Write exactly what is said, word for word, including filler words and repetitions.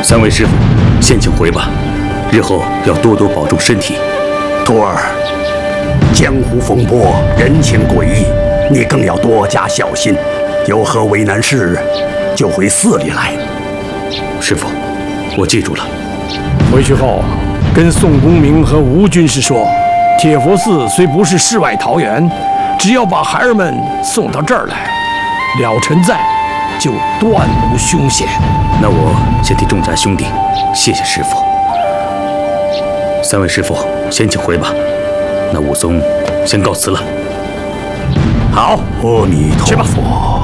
三位师傅，先请回吧，日后要多多保重身体。 徒儿，江湖风波，人情诡异，你更要多加小心。有何为难事，就回寺里来。 师傅，我记住了。 回去后，跟宋公明和吴军师说，铁佛寺虽不是世外桃源，只要把孩儿们送到这儿来，了尘在，就断无凶险。 那我先替众家兄弟谢谢师傅。三位师傅，先请回吧。那武松先告辞了。 好，阿弥陀佛。